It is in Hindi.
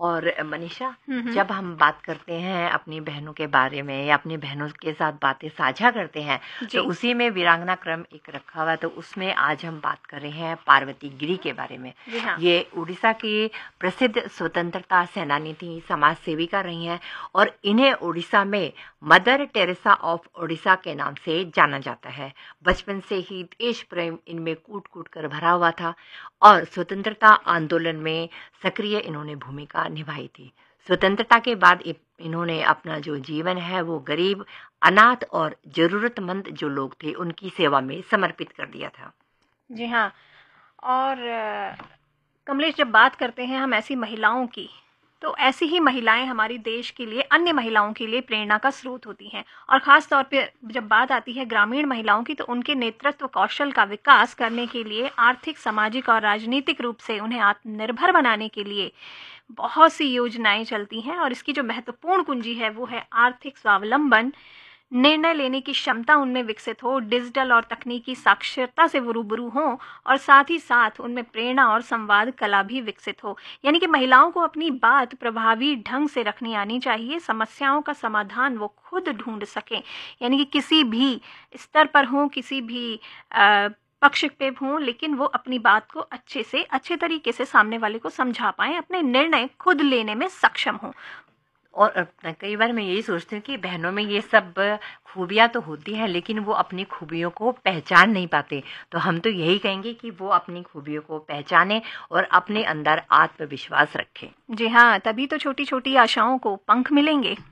और मनीषा, जब हम बात करते हैं अपनी बहनों के बारे में या अपनी बहनों के साथ बातें साझा करते हैं तो उसी में वीरांगना क्रम एक रखा हुआ है। तो उसमें आज हम बात कर रहे हैं पार्वती गिरी के बारे में। ये उड़ीसा की प्रसिद्ध स्वतंत्रता सेनानी थी, समाज सेविका रही हैं और इन्हें उड़ीसा में मदर टेरेसा ऑफ उड़ीसा के नाम से जाना जाता है। बचपन से ही देश प्रेम इनमें कूट कूट कर भरा हुआ था और स्वतंत्रता आंदोलन में सक्रिय इन्होंने भूमिका निभाई थी। स्वतंत्रता के बाद इन्होंने अपना जो जीवन है वो गरीब, अनाथ और जरूरतमंद जो लोग थे उनकी सेवा में समर्पित कर दिया था। जी हाँ। और कमलेश, जब बात करते हैं हम ऐसी महिलाओं की, तो ऐसी ही महिलाएं हमारी देश के लिए, अन्य महिलाओं के लिए प्रेरणा का स्रोत होती हैं। और ख़ास तौर पे जब बात आती है ग्रामीण महिलाओं की, तो उनके नेतृत्व कौशल का विकास करने के लिए, आर्थिक, सामाजिक और राजनीतिक रूप से उन्हें आत्मनिर्भर बनाने के लिए बहुत सी योजनाएं चलती हैं। और इसकी जो महत्वपूर्ण कुंजी है वो है आर्थिक स्वावलंबन, निर्णय लेने की क्षमता उनमें विकसित हो, डिजिटल और तकनीकी साक्षरता से वो रूबरू हों और साथ ही साथ उनमें प्रेरणा और संवाद कला भी विकसित हो। यानी कि महिलाओं को अपनी बात प्रभावी ढंग से रखनी आनी चाहिए, समस्याओं का समाधान वो खुद ढूंढ सकें। यानी कि किसी भी स्तर पर हों, किसी भी पक्ष पे हों, लेकिन वो अपनी बात को अच्छे तरीके से सामने वाले को समझा पाएं, अपने निर्णय खुद लेने में सक्षम हों। और कई बार मैं यही सोचती हूँ कि बहनों में ये सब खूबियाँ तो होती हैं लेकिन वो अपनी खूबियों को पहचान नहीं पाते। तो हम तो यही कहेंगे कि वो अपनी खूबियों को पहचाने और अपने अंदर आत्मविश्वास रखें। जी हाँ, तभी तो छोटी छोटी आशाओं को पंख मिलेंगे।